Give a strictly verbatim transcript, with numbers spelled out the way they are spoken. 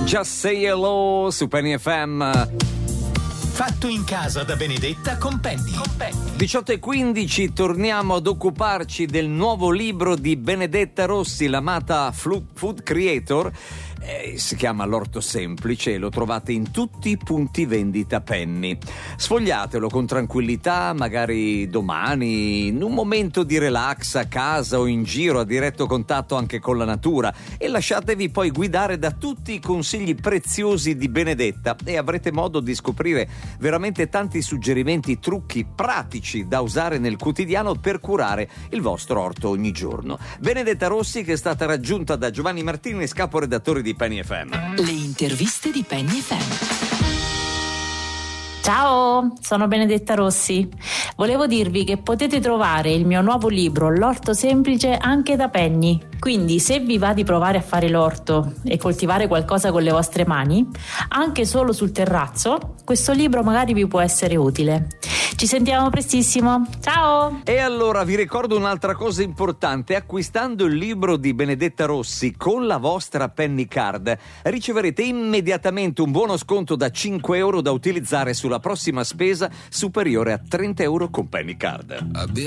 Just Say Hello su Penny F M. Fatto in casa da Benedetta con Penny. Con Penny. diciotto e quindici, torniamo ad occuparci del nuovo libro di Benedetta Rossi, l'amata food creator. Eh, si chiama L'orto semplice e lo trovate in tutti i punti vendita Penny. Sfogliatelo con tranquillità, magari domani, in un momento di relax a casa o in giro a diretto contatto anche con la natura, e lasciatevi poi guidare da tutti i consigli preziosi di Benedetta e avrete modo di scoprire veramente tanti suggerimenti, trucchi pratici da usare nel quotidiano per curare il vostro orto ogni giorno. Benedetta Rossi, che è stata raggiunta da Giovanni Martinez, caporedattore di Penny F M. Le interviste di Penny F M. Ciao, sono Benedetta Rossi. Volevo dirvi che potete trovare il mio nuovo libro L'orto semplice anche da Penny. Quindi se vi va di provare a fare l'orto e coltivare qualcosa con le vostre mani, anche solo sul terrazzo, questo libro magari vi può essere utile. Ci sentiamo prestissimo, ciao! E allora vi ricordo un'altra cosa importante: acquistando il libro di Benedetta Rossi con la vostra Penny Card riceverete immediatamente un buono sconto da cinque euro da utilizzare sulla prossima spesa superiore a trenta euro con Penny Card.